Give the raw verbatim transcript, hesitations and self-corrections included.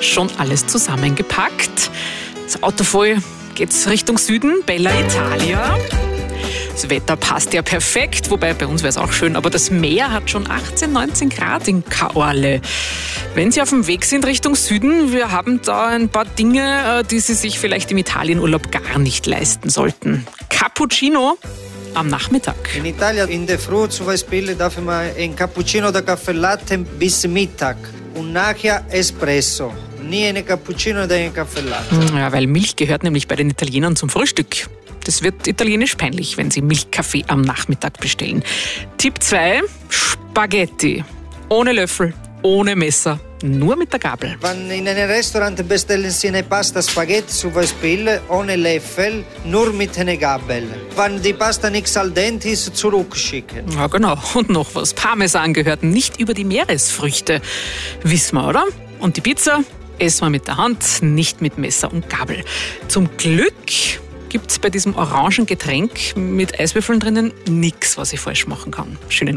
schon alles zusammengepackt. Das Auto voll geht's Richtung Süden, Bella Italia. Das Wetter passt ja perfekt, wobei bei uns wäre es auch schön, aber das Meer hat schon achtzehn, neunzehn Grad in Caorle. Wenn Sie auf dem Weg sind Richtung Süden, wir haben da ein paar Dinge, die Sie sich vielleicht im Italienurlaub gar nicht leisten sollten. Cappuccino am Nachmittag. In Italien in der Früh zum Beispiel darf man ein Cappuccino oder Kaffee Latte bis Mittag und nachher Espresso. Nie ein Cappuccino oder ein Kaffee Latte. Ja, weil Milch gehört nämlich bei den Italienern zum Frühstück. Das wird italienisch peinlich, wenn Sie Milchkaffee am Nachmittag bestellen. Tipp zwei, Spaghetti. Ohne Löffel, ohne Messer, nur mit der Gabel. Wenn in einem Restaurant bestellen Sie eine Pasta Spaghetti zum Beispiel ohne Löffel, nur mit einer Gabel. Wenn die Pasta nicht al dente ist, zurückschicken. Ja, genau. Und noch was. Parmesan gehört nicht über die Meeresfrüchte. Wissen wir, oder? Und die Pizza essen wir mit der Hand, nicht mit Messer und Gabel. Zum Glück gibt es bei diesem orangen Getränk mit Eiswürfeln drinnen nichts, was ich falsch machen kann. Schönen